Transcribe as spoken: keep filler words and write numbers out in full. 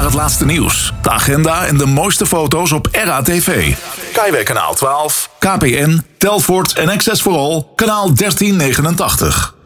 het laatste nieuws, de agenda en de mooiste foto's op R A T V. Kaiweg kanaal twaalf, K P N, Telfort en Access for All, kanaal dertien negenentachtig.